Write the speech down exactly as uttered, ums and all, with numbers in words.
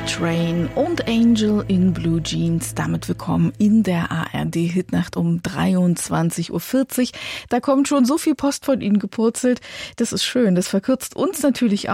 Train und Angel in Blue Jeans. Damit willkommen in der A R D-Hitnacht um dreiundzwanzig Uhr vierzig. Da kommt schon so viel Post von Ihnen gepurzelt. Das ist schön. Das verkürzt uns natürlich auch.